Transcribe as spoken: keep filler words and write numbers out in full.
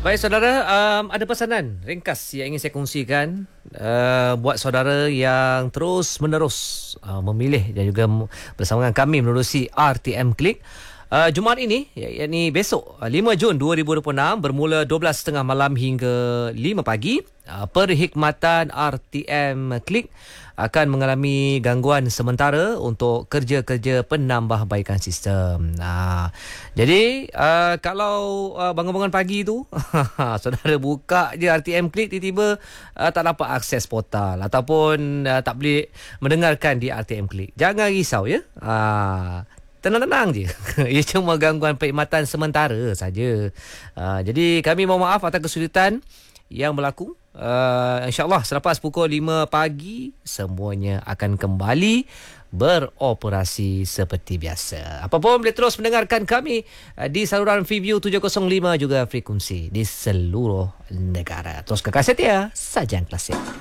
Baik saudara, um, ada pesanan ringkas yang ingin saya kongsikan uh, buat saudara yang terus menerus uh, memilih dan juga bersama dengan kami menerusi R T M Klik. Uh, Jumaat ini, yakni besok lima Jun dua ribu dua puluh enam, bermula dua belas tiga puluh malam hingga lima pagi, uh, perkhidmatan R T M Klik akan mengalami gangguan sementara untuk kerja-kerja penambahbaikan sistem. Uh, jadi, uh, kalau uh, bangun-bangun pagi tu, saudara buka je R T M Klik, tiba-tiba uh, tak dapat akses portal ataupun uh, tak boleh mendengarkan di R T M Klik. Jangan risau ya. Uh, Tenang-tenang je. Ia cuma gangguan perkhidmatan sementara saja. Uh, jadi kami mohon maaf atas kesulitan yang berlaku. Uh, InsyaAllah selepas pukul lima pagi semuanya akan kembali beroperasi seperti biasa. Apa pun boleh terus mendengarkan kami uh, di saluran Freeview tujuh kosong lima juga frekuensi di seluruh negara. Terus kekal setia Sajian Klasik.